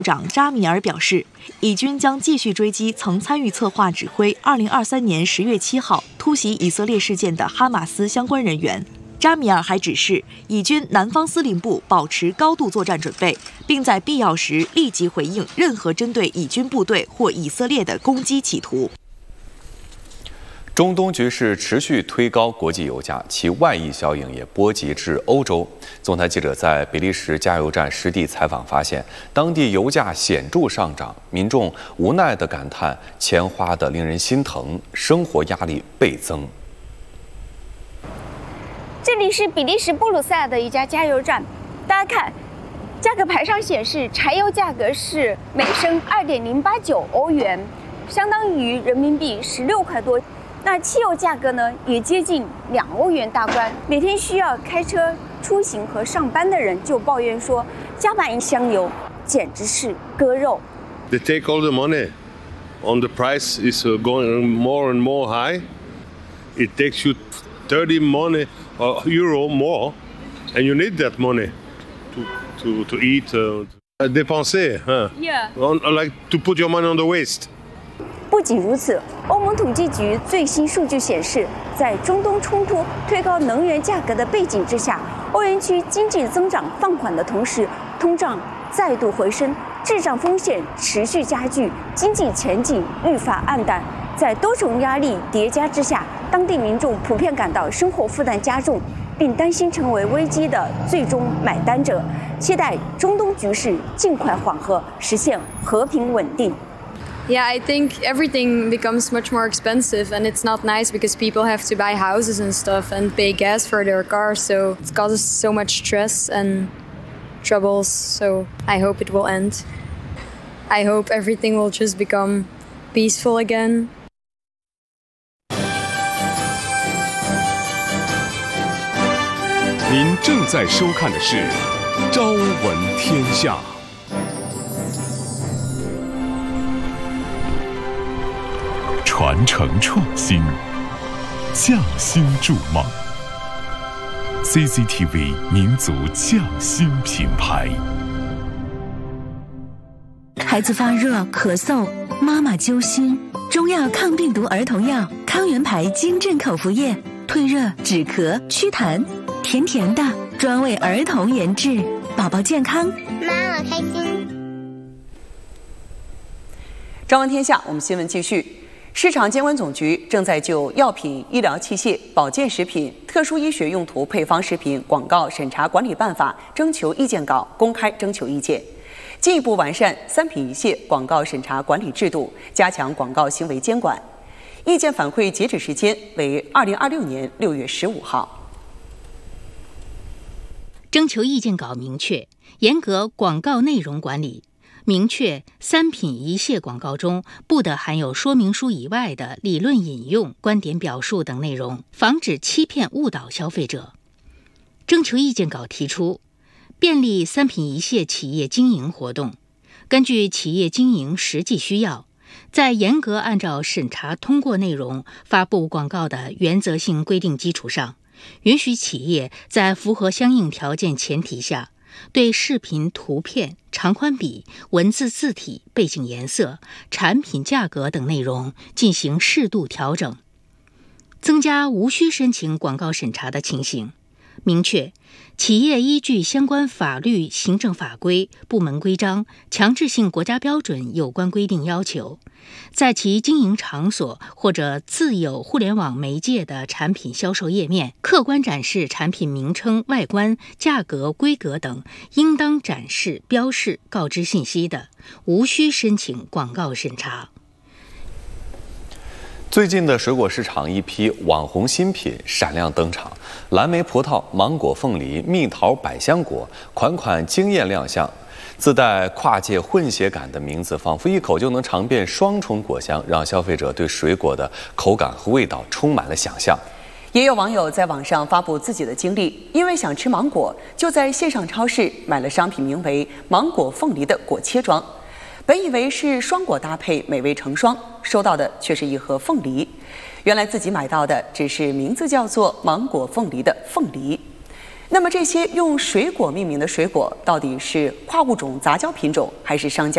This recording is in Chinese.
长扎米尔表示，以军将继续追击曾参与策划指挥2023年10月7号突袭以色列事件的哈马斯相关人员。扎米尔还指示以军南方司令部保持高度作战准备，并在必要时立即回应任何针对以军部队或以色列的攻击企图。 中东局势持续推高国际油价，其外溢效应也波及至欧洲。总台记者在比利时加油站实地采访发现，当地油价显著上涨，民众无奈地感叹钱花得令人心疼，生活压力倍增。 这里是比利时布鲁塞尔的一家加油站，大家看，价格牌上显示柴油价格是每升2.089欧元，相当于人民币16块多。那汽油价格呢，也接近2欧元大关。每天需要开车出行和上班的人就抱怨说，加满一箱油简直是割肉。 They take all the money, on the price is going more and more high. It takes you 30 money euro more, and you need that money to eat, dépenser, huh? Yeah. Like to put your money on the waste. 不仅如此，欧盟统计局最新数据显示，在中东冲突推高能源价格的背景之下，欧元区经济增长放缓的同时，通胀再度回升，滞胀风险持续加剧，经济前景愈发暗淡。在多重压力叠加之下，当地民众普遍感到生活负担加重，并担心成为危机的最终买单者，期待中东局势尽快缓和，实现和平稳定。 Yeah, I think everything becomes much more expensive, and it's not nice because people have to buy houses and stuff and pay gas for their cars, so it causes so much stress and troubles. So I hope it will end. I hope everything will just become peaceful again. 您正在收看的是《朝闻天下》。传承创新，匠心筑梦。CCTV 民族匠心品牌。 孩子发热、咳嗽，妈妈揪心，中药抗病毒儿童药康源牌金镇口服液，退热、止咳、祛痰，甜甜的，专为儿童研制，宝宝健康， 妈妈开心。 朝闻天下，我们新闻继续。市场监管总局正在就药品、医疗器械、保健食品、特殊医学用途配方食品广告审查管理办法征求意见稿公开征求意见，进一步完善三品一泻广告审查管理制度，加强广告行为监管。意见反馈截止时间为2026年6月15号。 征求意见稿明确，严格广告内容管理。明确三品一泻广告中不得含有说明书以外的理论引用、观点表述等内容，防止欺骗误导消费者。征求意见稿提出，便利三品一泻企业经营活动，根据企业经营实际需要，在严格按照审查通过内容发布广告的原则性规定基础上，允许企业在符合相应条件前提下，对视频、图片、长宽比、文字字体、背景颜色、产品价格等内容进行适度调整，增加无需申请广告审查的情形。明确企业依据相关法律、行政法规、部门规章、强制性国家标准有关规定要求，在其经营场所或者自有互联网媒介的产品销售页面客观展示产品名称、外观、价格、规格等应当展示、标示、告知信息的，无需申请广告审查。 最近的水果市场，一批网红新品闪亮登场，蓝莓葡萄、芒果凤梨、蜜桃百香果，款款惊艳亮相。自带跨界混血感的名字，仿佛一口就能尝遍双重果香，让消费者对水果的口感和味道充满了想象。 也有网友在网上发布自己的经历，因为想吃芒果，就在线上超市买了商品名为芒果凤梨的果切装。本以为是双果搭配美味成双，收到的却是一盒凤梨。原来自己买到的只是名字叫做芒果凤梨的凤梨。那么这些用水果命名的水果，到底是跨物种杂交品种，还是商家